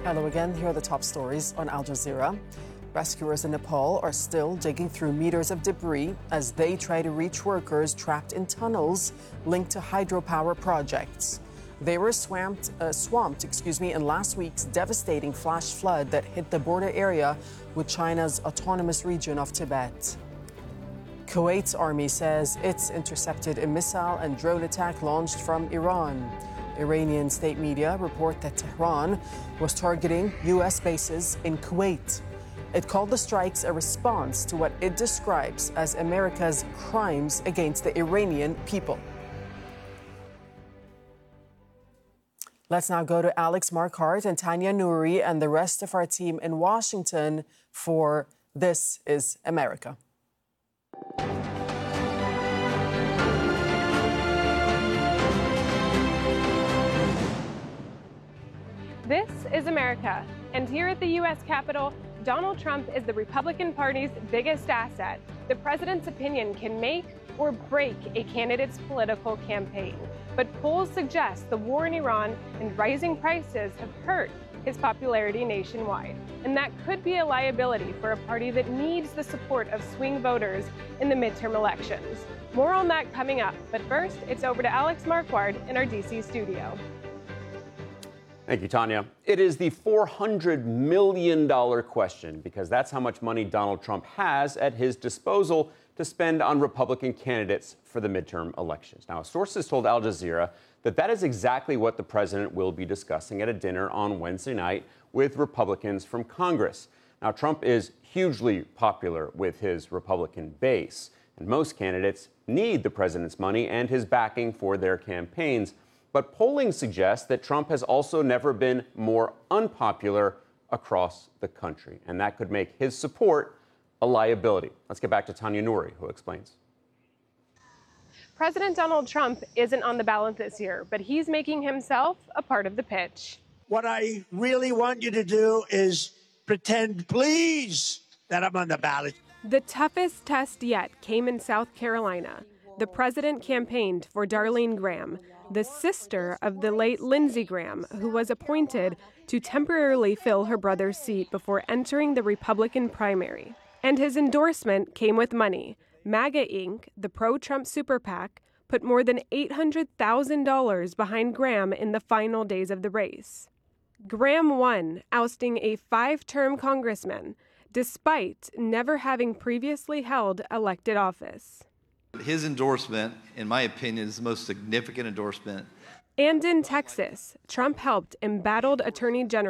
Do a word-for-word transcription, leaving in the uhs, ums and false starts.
Hello again. Here are the top stories on Al Jazeera. Rescuers in Nepal are still digging through meters of debris as they try to reach workers trapped in tunnels linked to hydropower projects. They were swamped, uh, swamped excuse me, in last week's devastating flash flood that hit the border area with China's autonomous region of Tibet. Kuwait's army says it's intercepted a missile and drone attack launched from Iran. Iranian state media report that Tehran was targeting U S bases in Kuwait. It called the strikes a response to what it describes as America's crimes against the Iranian people. Let's now go to Alex Marquardt and Tanya Nouri and the rest of our team in Washington for This is America. This is America, and here at the U S Capitol, Donald Trump is the Republican Party's biggest asset. The president's opinion can make or break a candidate's political campaign. But polls suggest the war in Iran and rising prices have hurt his popularity nationwide. And that could be a liability for a party that needs the support of swing voters in the midterm elections. More on that coming up. But first, it's over to Alex Marquardt in our D C studio. Thank you, Tanya. It is the four hundred million dollars question, because that's how much money Donald Trump has at his disposal to spend on Republican candidates for the midterm elections. Now, sources told Al Jazeera that that is exactly what the president will be discussing at a dinner on Wednesday night with Republicans from Congress. Now, Trump is hugely popular with his Republican base, and most candidates need the president's money and his backing for their campaigns. But polling suggests that Trump has also never been more unpopular across the country, and that could make his support a liability. Let's get back to Tanya Nouri, who explains. President Donald Trump isn't on the ballot this year, but he's making himself a part of the pitch. What I really want you to do is pretend, please, that I'm on the ballot. The toughest test yet came in South Carolina. The president campaigned for Darlene Graham, the sister of the late Lindsey Graham, who was appointed to temporarily fill her brother's seat before entering the Republican primary. And his endorsement came with money. MAGA Incorporated, the pro-Trump super PAC, put more than eight hundred thousand dollars behind Graham in the final days of the race. Graham won, ousting a five-term congressman, despite never having previously held elected office. His endorsement, in my opinion, is the most significant endorsement. And in Texas, Trump helped embattled Attorney General